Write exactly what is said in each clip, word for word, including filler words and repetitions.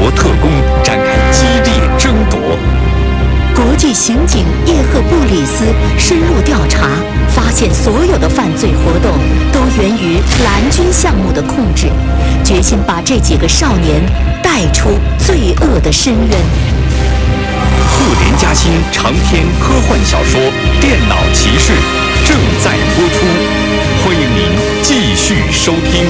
国特工展开激烈争夺。 国际刑警叶赫布里斯深入调查，发现所有的犯罪活动都源于蓝军项目的控制，决心把这几个少年带出罪恶的深渊。 赫连加辛长篇科幻小说《电脑骑士》正在播出，欢迎您继续收听。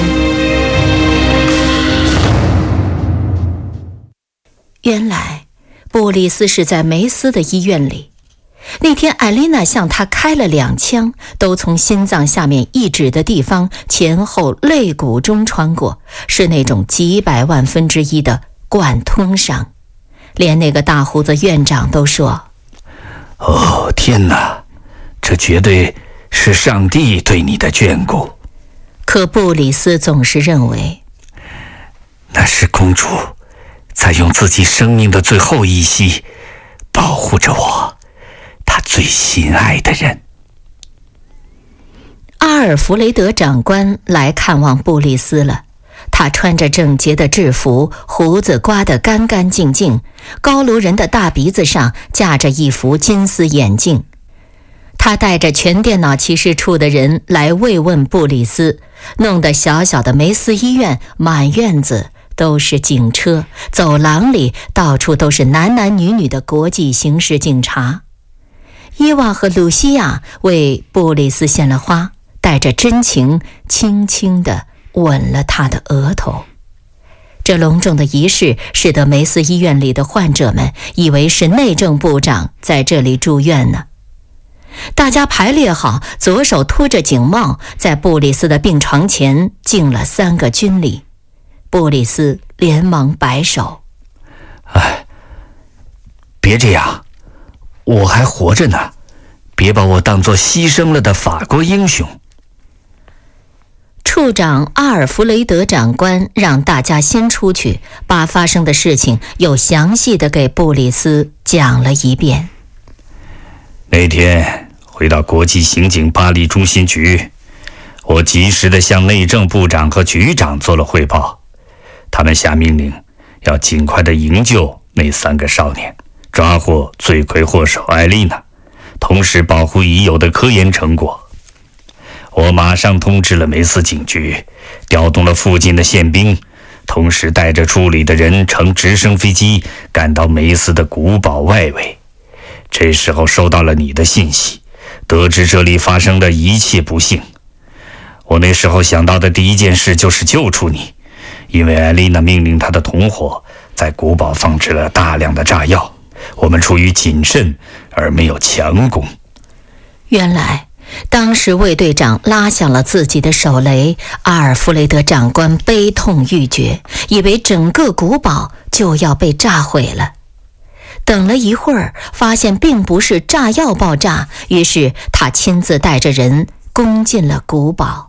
原来布里斯是在梅斯的医院里，那天艾丽娜向他开了两枪，都从心脏下面一指的地方前后肋骨中穿过，是那种几百万分之一的贯通伤。连那个大胡子院长都说： 哦，天哪，这绝对是上帝对你的眷顾。 可布里斯总是认为， 那是公主在用自己生命的最后一息保护着我，她最心爱的人。 阿尔弗雷德长官来看望布里斯了。他穿着整洁的制服，胡子刮得干干净净，高卢人的大鼻子上架着一副金丝眼镜。他带着全电脑骑士处的人来慰问布里斯，弄得小小的梅斯医院满院子都是警车，走廊里到处都是男男女女的国际刑事警察。伊娃和露西亚为布里斯献了花，带着真情轻轻地吻了他的额头。这隆重的仪式使得梅斯医院里的患者们以为是内政部长在这里住院呢。大家排列好，左手托着警帽，在布里斯的病床前敬了三个军礼。布里斯连忙摆手： 哎，别这样，我还活着呢，别把我当作牺牲了的法国英雄。 处长阿尔弗雷德长官让大家先出去，把发生的事情又详细地给布里斯讲了一遍。 那天回到国际刑警巴黎中心局，我及时地向内政部长和局长做了汇报，他们下命令要尽快地营救那三个少年，抓获罪魁祸首艾丽娜，同时保护已有的科研成果。我马上通知了梅斯警局，调动了附近的宪兵，同时带着处理的人乘直升飞机赶到梅斯的古堡外围。这时候收到了你的信息，得知这里发生的一切不幸。我那时候想到的第一件事就是救出你，因为艾丽娜命令她的同伙在古堡放置了大量的炸药，我们出于谨慎而没有强攻。 原来当时卫队长拉响了自己的手雷，阿尔弗雷德长官悲痛欲绝，以为整个古堡就要被炸毁了。等了一会儿，发现并不是炸药爆炸，于是他亲自带着人攻进了古堡。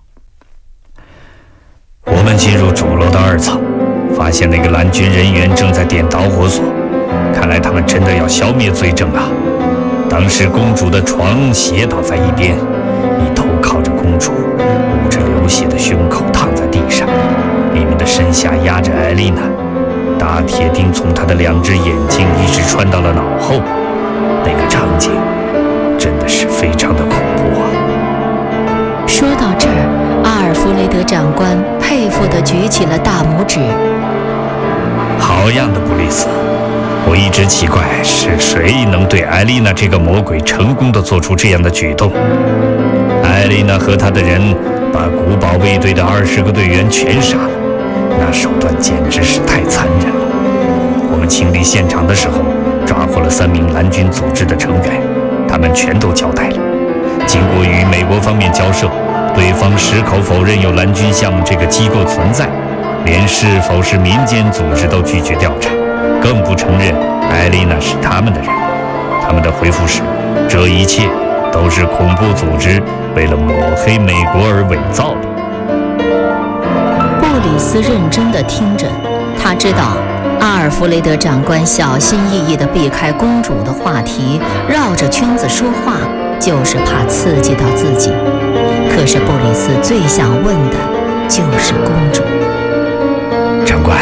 我们进入主楼的二层，发现那个蓝军人员正在点导火索，看来他们真的要消灭罪证啊！当时公主的床斜倒在一边，你头靠着公主，捂着流血的胸口躺在地上，你们的身下压着艾丽娜，大铁钉从她的两只眼睛一直穿到了脑后，那个场景真的是非常的恐怖啊！ 说到这儿，阿尔弗雷德长官佩服地举起了大拇指。 好样的，布里斯！我一直奇怪是谁能对艾丽娜这个魔鬼成功地做出这样的举动。艾丽娜和她的人把古堡卫队的二十个队员全杀了，那手段简直是太残忍了。我们清理现场的时候，抓获了三名蓝军组织的成员，他们全都交代了。经过与美国方面交涉，对方矢口否认有蓝军项目这个机构存在，连是否是民间组织都拒绝调查，更不承认艾丽娜是他们的人。他们的回复是，这一切都是恐怖组织为了抹黑美国而伪造的。 布里斯认真地听着，他知道阿尔弗雷德长官小心翼翼地避开公主的话题，绕着圈子说话，就是怕刺激到自己。可是布里斯最想问的就是公主。 长官，